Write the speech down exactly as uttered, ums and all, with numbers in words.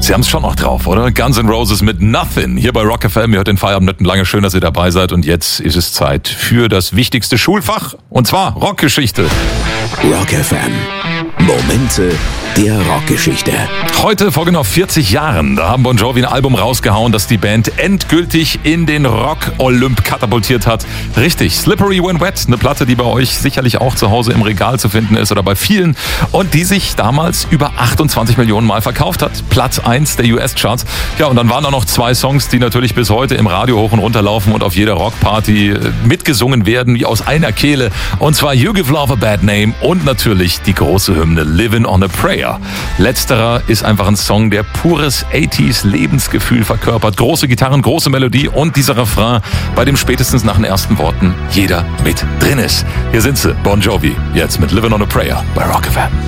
Sie haben es schon noch drauf, oder? Guns N' Roses mit Nothing. Hier bei Rock F M. Ihr hört den Feierabend lange. Schön, dass ihr dabei seid. Und jetzt ist es Zeit für das wichtigste Schulfach. Und zwar Rockgeschichte. Rock F M. Momente der Rockgeschichte. Heute, vor genau vierzig Jahren, da haben Bon Jovi ein Album rausgehauen, das die Band endgültig in den Rock-Olymp katapultiert hat. Richtig, Slippery When Wet, eine Platte, die bei euch sicherlich auch zu Hause im Regal zu finden ist oder bei vielen und die sich damals über achtundzwanzig Millionen Mal verkauft hat. Platz eins der U S-Charts. Ja, und dann waren da noch zwei Songs, die natürlich bis heute im Radio hoch und runter laufen und auf jeder Rockparty mitgesungen werden, wie aus einer Kehle. Und zwar You Give Love a Bad Name und natürlich die große Hymne Livin' on a Prayer. Letzterer ist einfach ein Song, der pures achtziger Lebensgefühl verkörpert. Große Gitarren, große Melodie und dieser Refrain, bei dem spätestens nach den ersten Worten jeder mit drin ist. Hier sind sie, Bon Jovi, jetzt mit Livin' on a Prayer bei Rock F M.